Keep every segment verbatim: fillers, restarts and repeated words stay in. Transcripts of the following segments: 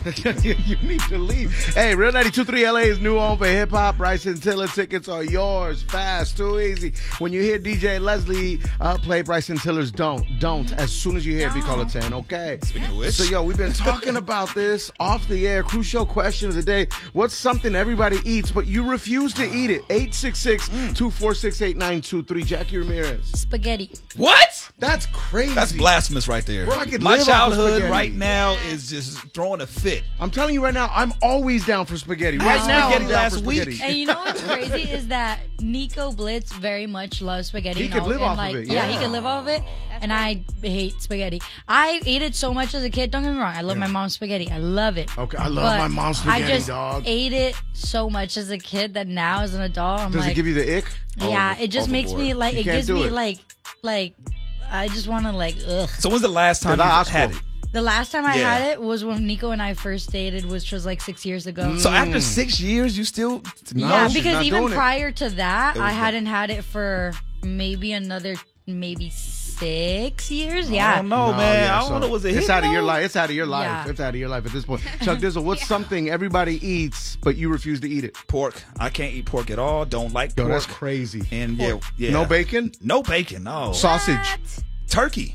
You need to leave. Hey, Real ninety-two point three L A's new home for hip-hop. Bryson Tiller tickets are yours. Fast, too easy. When you hear D J Leslie uh, play Bryson Tiller's Don't, Don't, as soon as you hear it, be call it ten, okay? Speaking of which. So, yo, we've been talking about this off the air. Crucial question of the day. What's something everybody eats, but you refuse to eat it? eight six six, two four six, eight nine two three. Jackie Ramirez. Spaghetti. What? That's crazy. That's blasphemous right there. Bro, I could My live off of childhood spaghetti. right now is just throwing a fit. I'm telling you right now, I'm always down for spaghetti. Right had now, spaghetti I'm down last for week. spaghetti. And you know what's crazy is that Nico Blitz very much loves spaghetti. He and could all- live and off of like, it, Yeah, yeah. he could live off of it. And I hate spaghetti. I ate it so much as a kid. Don't get me wrong. I love my mom's spaghetti. I love it. Okay, I love But my mom's spaghetti, I just dog. ate it so much as a kid that now as an adult, I'm Does like, it give you the ick? yeah, Over- it just makes me overboard. like, You it can't gives do me it. like, like, I just want to like, ugh. So when's the last time Te you da had asco. it? The last time I Yeah. had it was when Nico and I first dated, which was like six years ago. So after six years, you still No, Yeah, she's because not even doing it. prior to that, It was I the- hadn't had it for maybe another maybe six years. I Yeah. don't know, No, man. yeah, I don't so know. Was it It's hitting out of your those? life. It's out of your life. Yeah. It's out of your life at this point. Chuck Dizzle, what's something everybody eats but you refuse to eat it? Pork. I can't eat pork at all. Don't like Yo, pork. that's crazy. And yeah, yeah. No bacon? No bacon. No. Sausage. What? Turkey.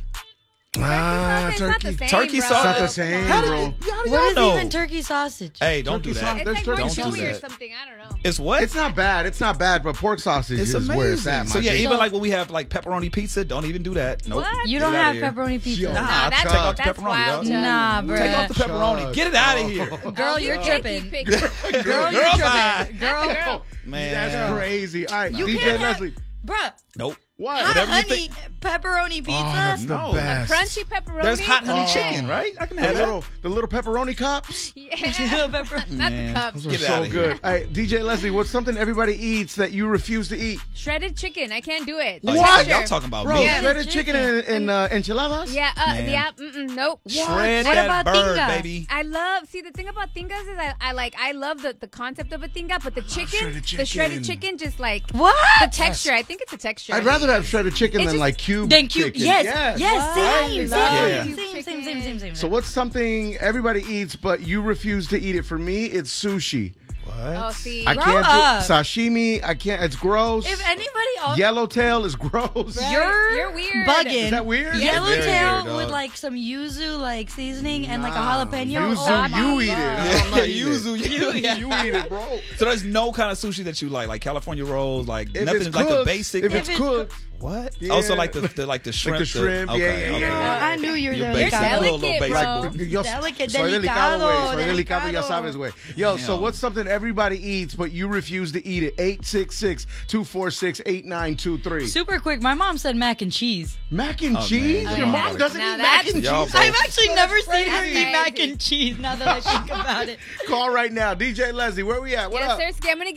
Ah, It's not the turkey. same, Turkey bro. sauce. It's not the same, How did bro. it- how do What y'all is know? even turkey sausage? Hey, don't Turkey do sauce. that. It's There's like turkey more Don't do chewy or that. something. I don't know. It's what? It's not bad. It's not bad, but pork sausage It's is amazing. where it's at. so my yeah, G. even So- like when we have like pepperoni pizza, don't even do that. Nope. What? You Get don't outta have here. pepperoni pizza. Yo. Nah, Nah, that's, take off the that's pepperoni, wild. dog. Chuck. Nah, bro. Take off the pepperoni. Chuck. Get it out of here. Girl, you're Picky, tripping. picky. Girl, Girl, you're bye. tripping. Girl, Man. That's crazy. All right, you D J can't have, Leslie. bruh. Nope. What? Hot Whatever you honey pepperoni pizza. Oh, that's the No. best. Crunchy pepperoni. There's hot honey Oh. chicken, right? I can The have that. little, the little pepperoni cups. Yeah. Pepper- Not Man. the cups. Those Get are outta so here. good. All right, D J Leslie, what's something everybody eats that you refuse to eat? Shredded chicken. I can't do it. Oh, The What? texture. Y'all talking about Bro, me? Yeah. shredded chicken and, and uh, enchiladas? Yeah, uh, Man. yeah, mm-mm, nope. Shred What that about bird, tinga? baby. I love. See, the thing about tingas is I, I like. I love the, the concept of a tinga, but the chicken, shredded the shredded chicken. chicken, just like What? the texture. I think it's a texture. I'd rather have shredded chicken It's than just- like cube Then cute. chicken. Yes. Yes. Yes. Same. I Same. love Yeah. Same. cube Same. Same. Same. Same. Same. So what's something everybody eats but you refuse to eat it? For me, it's sushi. Oh, see. I Grow can't up. do sashimi. I can't. It's gross. If anybody else, Yellowtail is gross. Right. you're You're weird. bugging. Is that weird? Yeah. Very Yellowtail weird, dog. with like some yuzu like seasoning and like a Nah. jalapeno. Yuzu, Oh my you eat it. God. I'm not eating Yuzu, it. you- you eat it, bro. So there's no kind of sushi that you like, like California rolls, like If nothing it's like the cooked, basic. If it's it's cooked, what? Yeah. Also like the, the like the shrimp. the shrimp, yeah, okay, yeah, okay. yeah. I knew you were You're there. basic. You're A little, delicate, little bro. basic. Yo, Delicate, soy delicado, güey. Soy delicado, delicado. ya sabes, güey. Yo, so Damn. what's something everybody eats but you refuse to eat it? eight six six, two four six, eight nine two three. Super quick. My mom said mac and cheese. Mac and Oh, cheese? man. Your Oh, mom boy. doesn't Now eat mac that's- and Y'all cheese? both- I've actually never seen her crazy. eat mac and cheese. Now that I think about it. Call right now. D J Leslie, where we at? What Yes, up? sir. I'm gonna